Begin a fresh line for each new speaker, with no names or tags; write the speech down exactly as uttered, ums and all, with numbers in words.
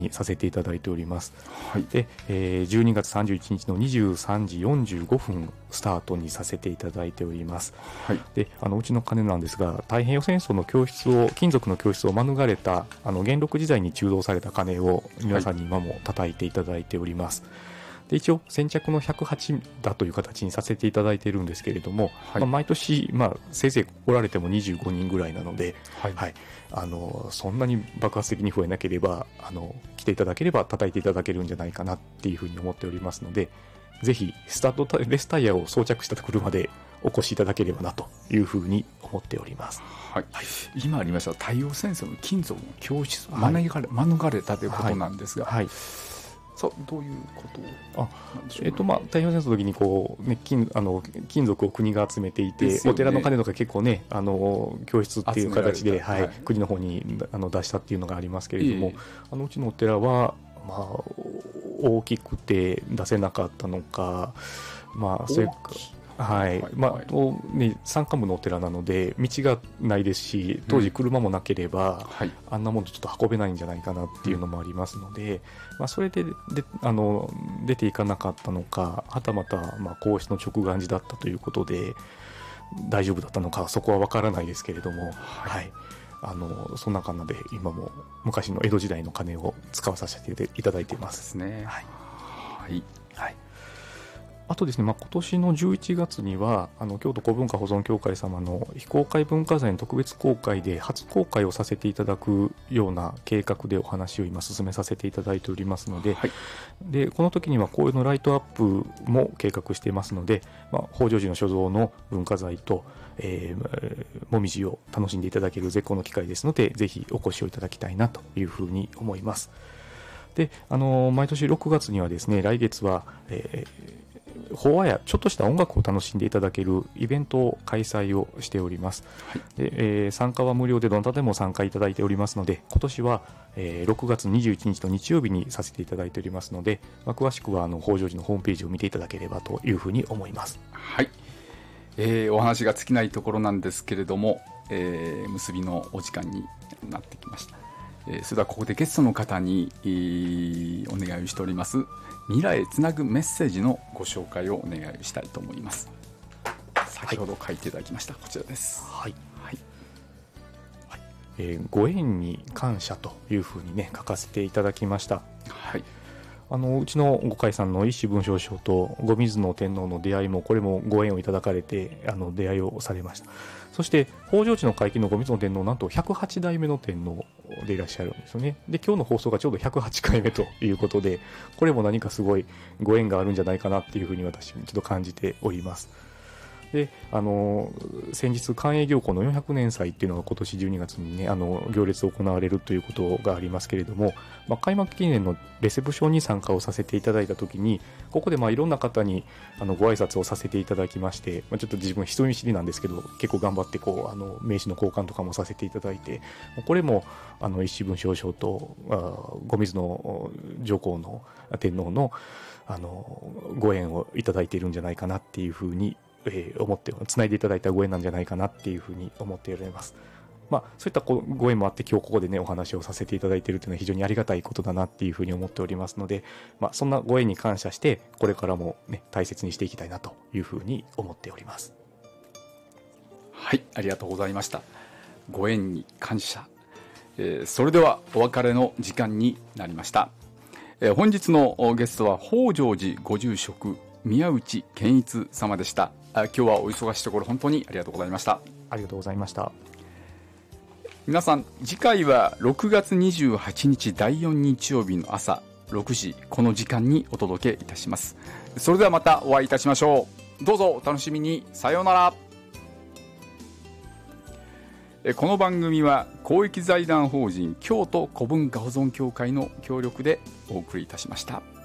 にさせていただいております。
はい、
で、えー、じゅうにがつさんじゅういちにちのにじゅうさんじよんじゅうごふんスタートにさせていただいております。
はい、
であのうちの鐘なんですが、太平洋戦争の教室を金属の教室を免れたあの元禄時代に鋳造された鐘を皆さんに今も叩いていただいております。で一応先着のひゃくはちだという形にさせていただいているんですけれども、はい、まあ、毎年、まあ、せいぜいおられてもにじゅうごにんぐらいなので、はいはい、あのそんなに爆発的に増えなければあの来ていただければ叩いていただけるんじゃないかなっていうふうに思っておりますので、ぜひスタートレスタイヤを装着した車でお越しいただければなというふうに思っております。
はいはい、今ありました太陽戦争の金属の教室を免れ、はい、免れたということなんですが、はいはい、そうどういうことなんでしょうか。
えっとまあ、太平洋戦争の時にこう、ね、金, あの金属を国が集めていて、ね、お寺の鐘とか結構ねあの教室っていう形で、はいはい、国の方にあの出したっていうのがありますけれども、えー、あのうちのお寺は、まあ、大きくて出せなかったのか、まあ、それかはいはい、まあね、山間部のお寺なので道がないですし、当時車もなければ、うんはい、あんなものちょっと運べないんじゃないかなっていうのもありますので、うんまあ、それでであの出ていかなかったのか、はたまたまあ皇室の直眼寺だったということで大丈夫だったのか、そこは分からないですけれども、はいはい、あのそんな感じで今も昔の江戸時代の鐘を使わさせていただいています。
そうですね。はいはいはい
あとですね、まあ、今年のじゅういちがつにはあの京都古文化保存協会様の非公開文化財の特別公開で初公開をさせていただくような計画でお話を今進めさせていただいておりますので、はい、でこの時にはこういうのライトアップも計画していますので、まあ、北条寺の所蔵の文化財と、えー、もみじを楽しんでいただける絶好の機会ですので、ぜひお越しをいただきたいなというふうに思います。であの毎年ろくがつにはですね、来月は、えー法話やちょっとした音楽を楽しんでいただけるイベントを開催をしております。はい、でえー、参加は無料でどなたでも参加いただいておりますので、今年は、えー、ろくがつにじゅういちにちの日曜日にさせていただいておりますので、まあ、詳しくはあの北条寺のホームページを見ていただければというふうに思います。
はい、えー、お話が尽きないところなんですけれども、えー、結びのお時間になってきました。えー、それではここでゲストの方に、えー、お願いしております未来へつなぐメッセージのご紹介をお願いしたいと思います。先ほど書いていただきました、はい、こちらです。
はいはいはい、えー、ご縁に感謝というふうにね書かせていただきました。はい、あのうちのご会さんの一種文章賞と後水野天皇の出会いも、これもご縁をいただかれてあの出会いをされました。そして北条寺の会期の後水野天皇、なんとひゃくはちだいめの天皇でいらっしゃるんですよね。で今日の放送がちょうどひゃくはちかいめということで、これも何かすごいご縁があるんじゃないかなっていうふうに私ちょっと感じております。であの先日寛永行幸のよんひゃくねん祭っていうのが今年じゅうにがつにねあの行列行われるということがありますけれども、まあ、開幕記念のレセプションに参加をさせていただいたときに、ここでまあいろんな方にあのご挨拶をさせていただきまして、まあ、ちょっと自分人見知りなんですけど結構頑張ってこうあの名刺の交換とかもさせていただいて、これもあの一種文章賞と後水野上皇の天皇のあのご縁をいただいているんじゃないかなっていうふうにえー、思ってつないでいただいたご縁なんじゃないかなっていうふうに思っております。まあ、そういったご縁もあって今日ここでねお話をさせていただいているというのは非常にありがたいことだなっていうふうに思っておりますので、まあ、そんなご縁に感謝してこれからも、ね、大切にしていきたいなというふうに思っております。
はい、ありがとうございました。ご縁に感謝、えー、それではお別れの時間になりました。えー、本日のゲストは北条寺ご住職宮内健一様でした。今日はお忙しいところ本当にありがとうございました。
ありがとうございました。
皆さん、次回はろくがつにじゅうはちにちだいよん日曜日の朝ろくじ、この時間にお届けいたします。それではまたお会いいたしましょう。どうぞお楽しみに。さようなら。この番組は公益財団法人京都古文化保存協会の協力でお送りいたしました。